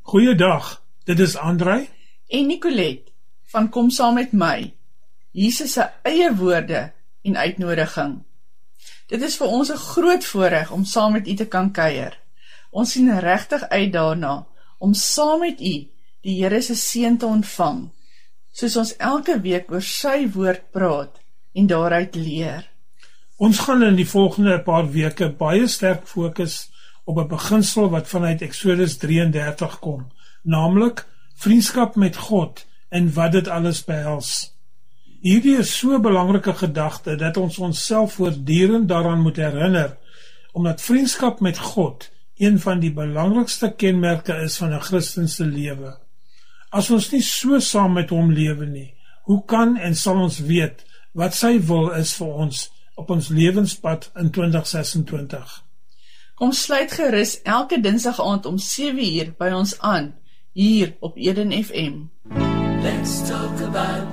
Goeiedag, dit is André en Nicolette van Kom Saam Met My, Jesus se eie woorde en uitnodiging. Dit is vir ons 'n groot voorreg om saam met u te kan kuier. Ons sien regtig uit daarna om saam met u die Here se seën te ontvang, soos ons elke week oor sy woord praat en daaruit leer. Ons gaan in die volgende paar weke baie sterk fokus op 'n beginsel wat vanuit Exodus 33 kom, naamlik vriendskap met God en wat dit alles behels. Hierdie is so 'n belangrike gedagte dat ons onsself voortdurend daaraan moet herinner, omdat vriendskap met God een van die belangrikste kenmerke is van 'n Christelike lewe. As ons nie so saam met hom lewe nie, hoe kan en sal ons weet wat sy wil is vir ons op ons lewenspad in 2026? Kom sluit gerus elke Dinsdag aand om 7:00 by ons aan, hier op Eden FM. Let's talk about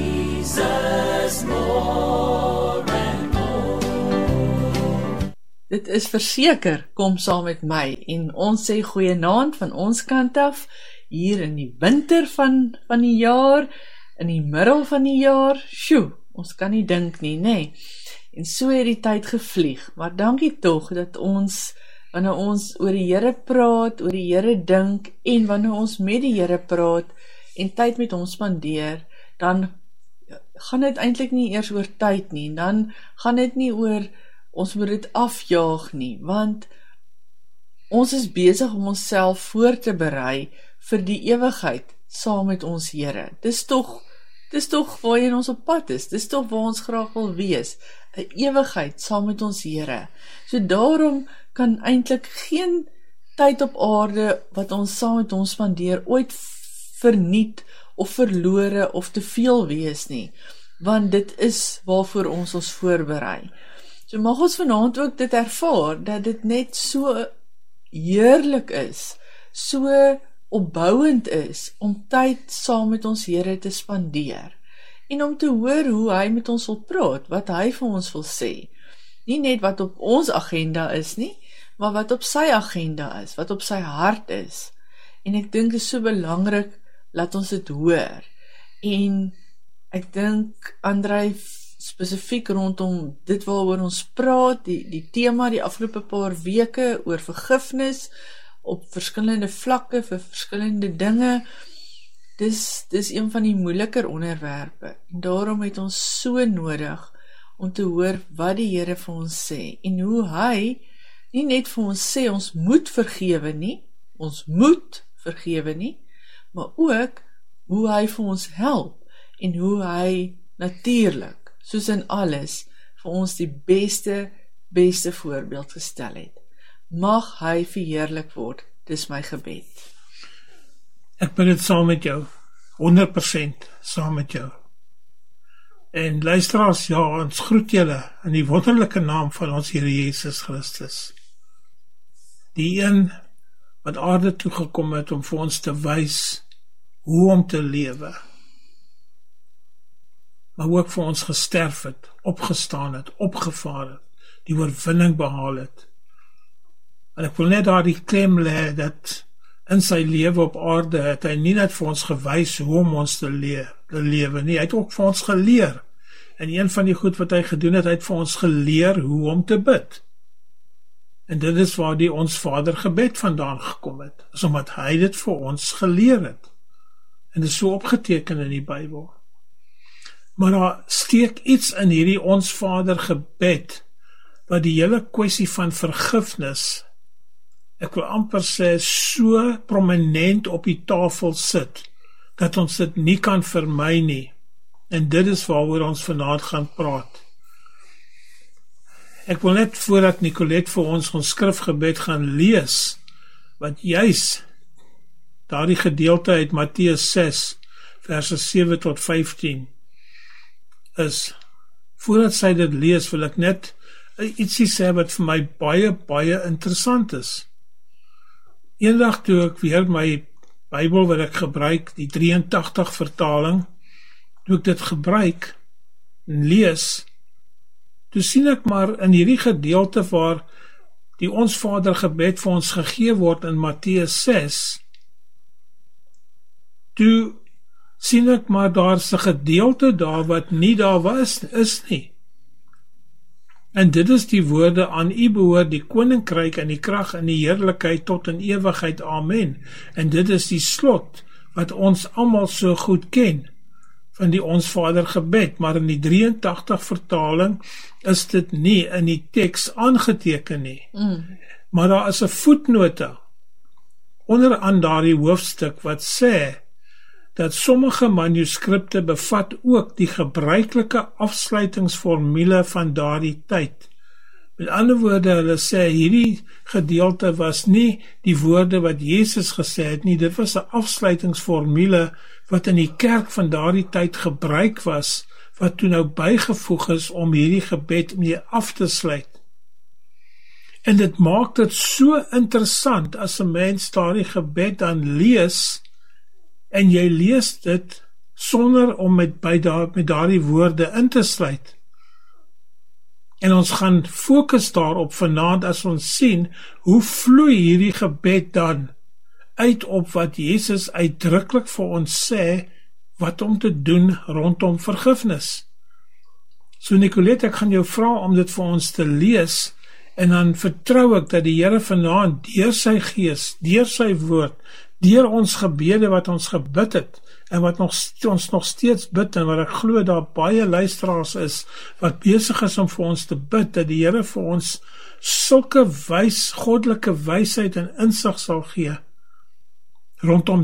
Jesus more and more. Dit is verseker, kom saam met my, en ons sê goeienaand van ons kant af, hier in die winter van die jaar, in die middel van die jaar. Sjoe, ons kan nie dink nie, nee. En so het die tyd gevlieg, maar dankie tog dat ons, wanneer ons oor die Here praat, oor die Here dink, en wanneer ons met die Here praat, en tyd met hom spandeer, dan gaan dit eintlik nie eers oor tyd nie, dan gaan dit nie oor, ons moet dit afjaag nie, want ons is besig om onsself voor te berei vir die ewigheid, saam met ons Here. Dis tog waarheen ons op pad is, dis tog waar ons graag wil wees, 'n ewigheid saam met ons Here. So daarom kan eintlik geen tyd op aarde wat ons saam met hom spandeer ooit verniet of verlore of te veel wees nie, want dit is waarvoor ons voorberei. So mag ons vanaand ook dit ervaar, dat dit net so heerlik is, so opbouend is, om tyd saam met ons Here te spandeer, en om te hoor hoe hy met ons wil praat, wat hy vir ons wil sê. Nie net wat op ons agenda is nie, maar wat op sy agenda is, wat op sy hart is. En ek dink dit is so belangrik, laat ons dit hoor. En ek dink, André, spesifiek rondom dit waaroor ons praat, die tema die afgelope paar weke oor vergifnis, op verskillende vlakke, vir verskillende dinge, dis een van die moeiliker onderwerpe, en daarom het ons so nodig, om te hoor wat die Here vir ons sê, en hoe hy, nie net vir ons sê, ons moet vergewe nie, maar ook, hoe hy vir ons help, en hoe hy natuurlik, soos in alles, vir ons die beste voorbeeld gestel het. Mag hy verheerlik word, dis my gebed. Ek ben dit saam met jou, 100% saam met jou. En luisteraars, ja, ons groet julle in die wonderlike naam van ons Here Jesus Christus. Die een wat aarde toegekom het om vir ons te wys hoe om te lewe, maar ook vir ons gesterf het, opgestaan het, opgevaar het, die oorwinning behaal het. En ek wil net daar die klem lê dat in sy lewe op aarde het hy nie net vir ons gewys hoe om ons te lewe nie, hy het ook vir ons geleer. En een van die goed wat hy gedoen het, hy het vir ons geleer hoe om te bid. En dit is waar die ons Vader gebed vandaan gekom het, is omdat hy dit vir ons geleer het. En dit is so opgeteken in die Bybel. Maar daar steek iets in hierdie ons Vader gebed, wat die hele kwessie van vergifnis, ek wil amper sê, so prominent op die tafel sit, dat ons dit nie kan vermy nie. En dit is waaroor ons vanaand gaan praat. Ek wil net voordat Nicolette vir ons skrifgebed gaan lees, wat juis daardie gedeelte uit Matteus 6, verse 7 tot 15 is, voordat sy dit lees, wil ek net ietsie sê wat vir my baie interessant is. Eendag toe ek weer my Bybel wat ek gebruik, die 83 vertaling, toe ek dit gebruik en lees, toe sien ek maar in hierdie gedeelte waar die ons Vader gebed vir ons gegee word in Matteus 6, toe sien ek maar daar's 'n gedeelte daar wat nie daar is nie. En dit is die woorde: aan U behoort die koninkryk en die krag en die heerlikheid tot in ewigheid. Amen. En dit is die slot wat ons almal so goed ken van die Ons Vader gebed, maar in die 83 vertaling is dit nie in die teks aangeteken nie. Maar daar is 'n voetnota onderaan daardie hoofstuk wat sê dat sommige manuskripte bevat ook die gebruikelike afsluitingsformule van daardie tyd. Met ander woorde, hulle sê hierdie gedeelte was nie die woorde wat Jesus gesê het nie, dit was 'n afsluitingsformule wat in die kerk van daardie tyd gebruik was, wat toe nou bygevoeg is om hierdie gebed mee af te sluit. En dit maak dit so interessant as 'n mens daardie gebed dan lees, en jy lees dit sonder om met daardie woorde in te sluit. En ons gaan fokus daarop vanaand as ons sien hoe vloei hierdie gebed dan uit op wat Jesus uitdruklik vir ons sê wat om te doen rondom vergifnis. So Nicolette, ek gaan jou vra om dit vir ons te lees, en dan vertrou ek dat die Here vanaand deur sy gees, deur sy woord, deur ons gebede wat ons gebid het, en wat ons nog steeds bid, en wat ek glo daar baie luisteraars is, wat besig is om vir ons te bid, dat die Here vir ons sulke goddelike wysheid en insig sal gee, rondom